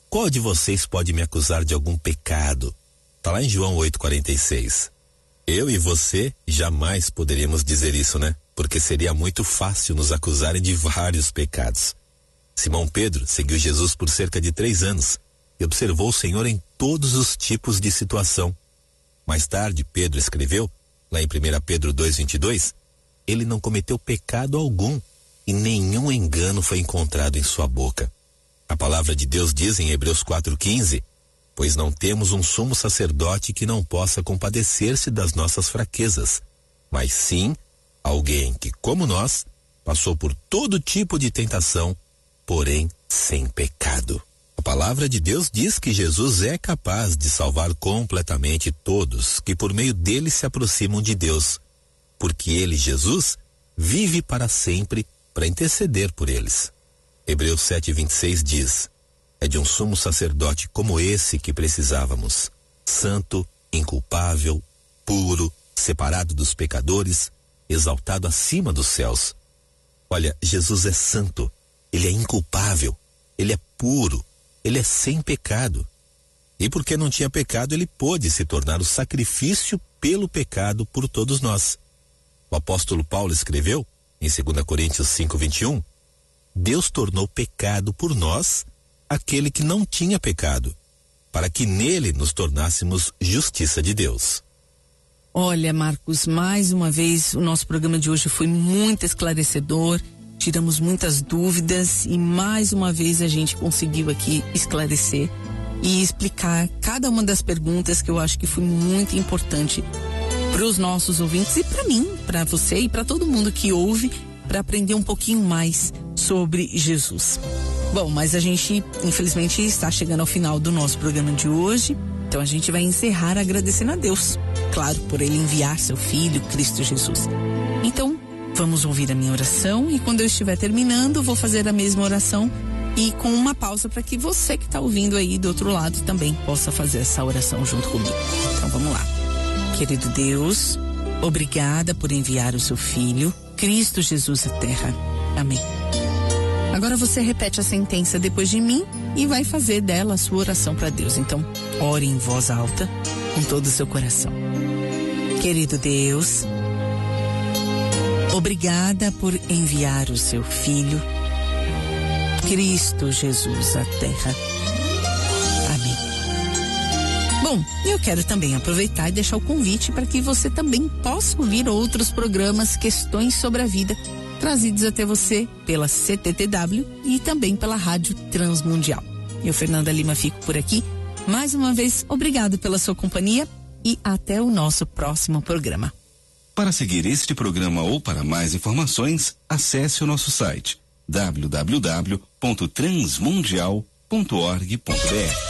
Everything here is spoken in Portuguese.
qual de vocês pode me acusar de algum pecado? Tá lá em João 8,46. Eu e você jamais poderíamos dizer isso, né? Porque seria muito fácil nos acusarem de vários pecados. Simão Pedro seguiu Jesus por cerca de 3 anos e observou o Senhor em todos os tipos de situação. Mais tarde, Pedro escreveu, lá em 1 Pedro 2,22, ele não cometeu pecado algum e nenhum engano foi encontrado em sua boca. A palavra de Deus diz em Hebreus 4,15, pois não temos um sumo sacerdote que não possa compadecer-se das nossas fraquezas, mas sim alguém que, como nós, passou por todo tipo de tentação, porém sem pecado. A palavra de Deus diz que Jesus é capaz de salvar completamente todos que por meio dele se aproximam de Deus, porque ele, Jesus, vive para sempre para interceder por eles. Hebreus 7,26 diz, é de um sumo sacerdote como esse que precisávamos, santo, inculpável, puro, separado dos pecadores, exaltado acima dos céus. Olha, Jesus é santo, ele é inculpável, ele é puro, ele é sem pecado. E porque não tinha pecado, ele pôde se tornar o sacrifício pelo pecado por todos nós. O apóstolo Paulo escreveu, em 2 Coríntios 5,21, Deus tornou pecado por nós aquele que não tinha pecado, para que nele nos tornássemos justiça de Deus. Olha, Marcos, mais uma vez o nosso programa de hoje foi muito esclarecedor, tiramos muitas dúvidas e mais uma vez a gente conseguiu aqui esclarecer e explicar cada uma das perguntas que eu acho que foi muito importante para os nossos ouvintes e para mim, para você e para todo mundo que ouve, para aprender um pouquinho mais sobre Jesus. Bom, mas a gente infelizmente está chegando ao final do nosso programa de hoje, então a gente vai encerrar agradecendo a Deus, claro, por ele enviar seu Filho, Cristo Jesus. Então, vamos ouvir a minha oração e quando eu estiver terminando, vou fazer a mesma oração e com uma pausa para que você que está ouvindo aí do outro lado também possa fazer essa oração junto comigo. Então vamos lá. Querido Deus, obrigada por enviar o seu Filho, Cristo Jesus à Terra. Amém. Agora você repete a sentença depois de mim e vai fazer dela a sua oração para Deus. Então, ore em voz alta, com todo o seu coração. Querido Deus, obrigada por enviar o seu Filho, Cristo Jesus à Terra. Amém. Bom, eu quero também aproveitar e deixar o convite para que você também possa ouvir outros programas Questões sobre a Vida, trazidos até você pela CTTW e também pela Rádio Transmundial. Eu, Fernanda Lima, fico por aqui. Mais uma vez, obrigado pela sua companhia e até o nosso próximo programa. Para seguir este programa ou para mais informações, acesse o nosso site www.transmundial.org.br.